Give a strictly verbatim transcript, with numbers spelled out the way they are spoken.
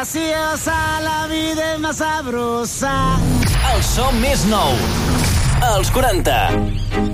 graciosa, la vida es más sabrosa. El so més nou, els quaranta.